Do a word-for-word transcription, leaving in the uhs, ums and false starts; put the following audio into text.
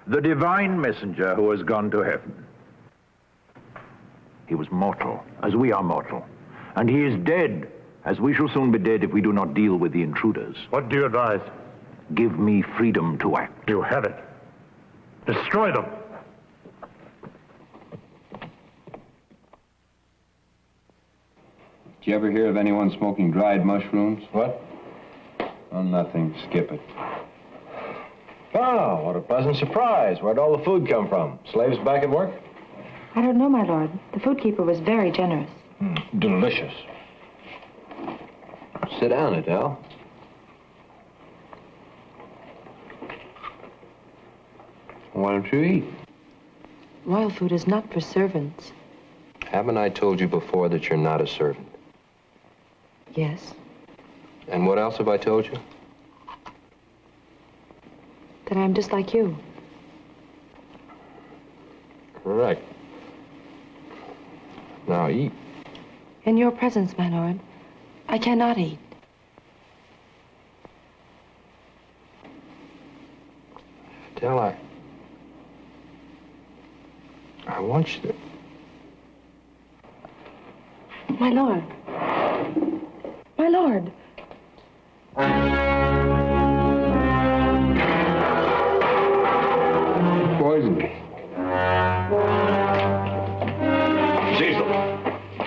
The divine messenger who has gone to heaven. He was mortal, as we are mortal. And he is dead, as we shall soon be dead if we do not deal with the intruders. What do you advise? Give me freedom to act. You have it. Destroy them. Did you ever hear of anyone smoking dried mushrooms? What? Oh, nothing. Skip it. Oh, what a pleasant surprise. Where'd all the food come from? Slaves back at work? I don't know, my lord. The food keeper was very generous. Mm, delicious. Sit down, Adele. Why don't you eat? Royal food is not for servants. Haven't I told you before that you're not a servant? Yes. And what else have I told you? That I'm just like you. Correct. Now eat. In your presence, my lord, I cannot eat. Adele, I... I want you to... My lord. My lord.